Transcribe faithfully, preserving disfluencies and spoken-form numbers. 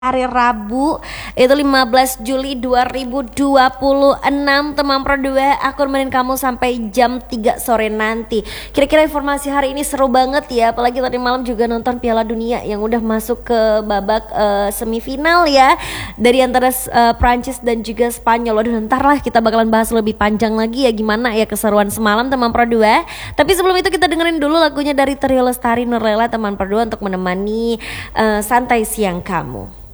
Hari Rabu itu lima belas Juli dua ribu dua puluh enam. Teman Pro dua, aku nemenin kamu sampai jam tiga sore nanti. Kira-kira informasi hari ini seru banget ya. Apalagi tadi malam juga nonton Piala Dunia yang udah masuk ke babak uh, semifinal ya, dari antara uh, Prancis dan juga Spanyol. Waduh, ntar lah kita bakalan bahas lebih panjang lagi ya gimana ya keseruan semalam teman Pro dua. Tapi sebelum itu kita dengerin dulu lagunya dari Trio Lestari Nurlela teman Pro dua untuk menemani uh, santai siang kamu.